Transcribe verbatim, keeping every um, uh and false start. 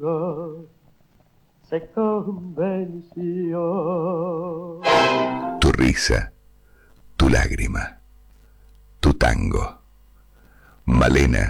se convenció. Tu risa, tu lágrima, tu tango. Malena